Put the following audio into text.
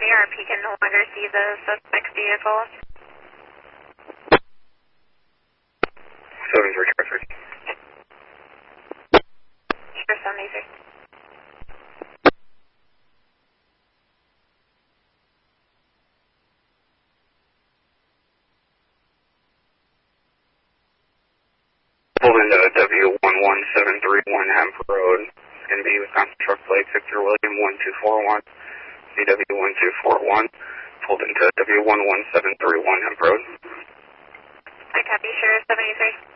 ARP can no longer see the suspect vehicle. 73, Charger. Sure, 73. Pulled into W11731 Hemp Road. It's going to be Wisconsin Truck Plate, Victor William 1241, CW1241. Pulled into W11731 Hemp Road. I copy, sure, 73.